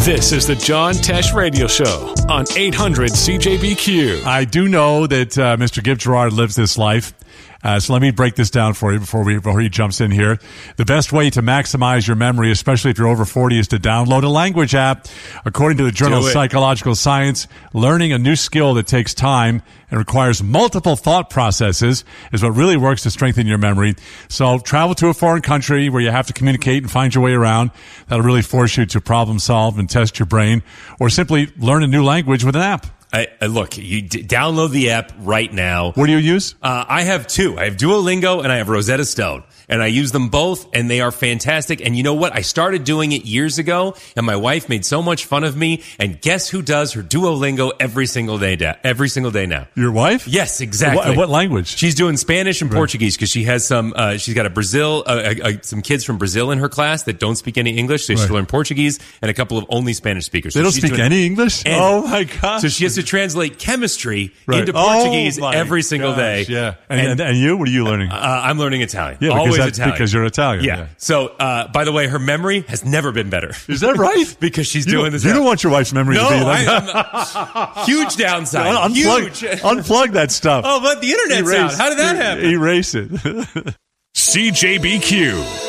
This is the John Tesh Radio Show on 800 CJBQ. I do know that Mr. Gibb Gerard lives this life. So let me break this down for you before he jumps in here. The best way to maximize your memory, especially if you're over 40, is to download a language app. According to the Journal of Psychological Science, learning a new skill that takes time and requires multiple thought processes is what really works to strengthen your memory. So travel to a foreign country where you have to communicate and find your way around. That'll really force you to problem solve and test your brain, or simply learn a new language with an app. Look, you download the app right now. What do you use? I have two. I have Duolingo and I have Rosetta Stone. And I use them both, and they are fantastic. And you know what? I started doing it years ago, and my wife made so much fun of me. And guess who does her Duolingo every single day now? Your wife? Yes, exactly. What language? She's doing Spanish and Portuguese because she has some. She's got some kids from Brazil in her class that don't speak any English, so she learn Portuguese, and a couple of only Spanish speakers. They don't speak any English? Oh my God! So she has to translate chemistry into Portuguese every single day. Yeah. And you? What are you learning? I'm learning Italian. Yeah, always Italian. Because you're Italian. Yeah. So, by the way, her memory has never been better. Is that right? Because she's doing this. You don't want your wife's memory to be like that. Huge downside. Unplug that stuff. Oh, but the internet's out. How did that happen? Erase it. CJBQ.